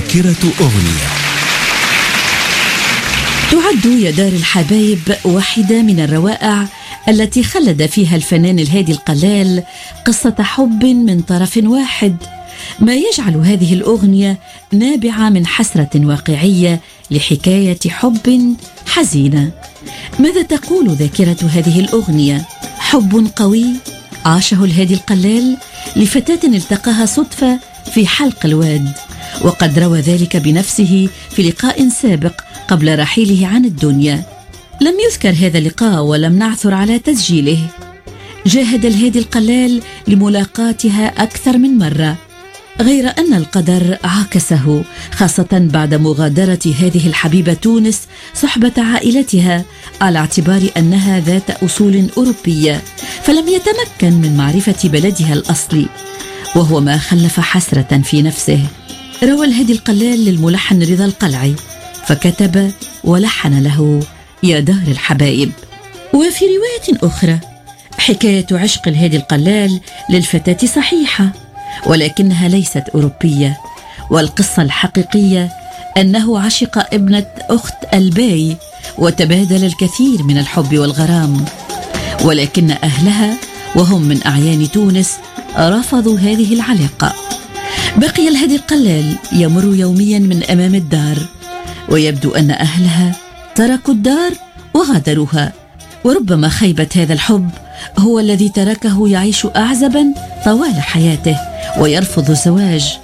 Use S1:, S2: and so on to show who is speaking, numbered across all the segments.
S1: ذاكرة أغنية.
S2: تعد يا دار الحبايب واحدة من الروائع التي خلد فيها الفنان الهادي القلال قصة حب من طرف واحد، ما يجعل هذه الأغنية نابعة من حسرة واقعية لحكاية حب حزينة. ماذا تقول ذاكرة هذه الأغنية؟ حب قوي عاشه الهادي القلال لفتاة التقاها صدفة في حلق الواد، وقد روى ذلك بنفسه في لقاء سابق قبل رحيله عن الدنيا. لم يذكر هذا اللقاء ولم نعثر على تسجيله. جاهد الهادي القلال لملاقاتها أكثر من مرة، غير أن القدر عاكسه، خاصة بعد مغادرة هذه الحبيبة تونس صحبة عائلتها على اعتبار أنها ذات أصول أوروبية، فلم يتمكن من معرفة بلدها الأصلي، وهو ما خلف حسرة في نفسه. روى الهادي القلال للملحن رضا القلعي، فكتب ولحن له يا دار الحبايب. وفي رواية أخرى حكاية عشق الهادي القلال للفتاة صحيحة، ولكنها ليست أوروبية، والقصة الحقيقية أنه عشق ابنة أخت الباي وتبادل الكثير من الحب والغرام، ولكن أهلها وهم من أعيان تونس رفضوا هذه العلاقة. بقي الهادي القلال يمر يوميا من أمام الدار، ويبدو أن أهلها تركوا الدار وغادروها، وربما خيبة هذا الحب هو الذي تركه يعيش أعزبا طوال حياته ويرفض الزواج.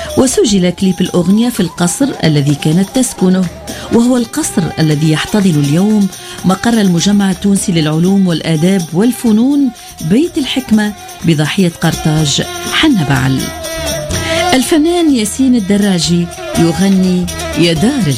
S2: وسجل كليب الأغنية في القصر الذي كانت تسكنه، وهو القصر الذي يحتضن اليوم مقر المجمع التونسي للعلوم والآداب والفنون بيت الحكمة بضاحية قرطاج حنبعل. الفنان ياسين الدراجي يغني يا دار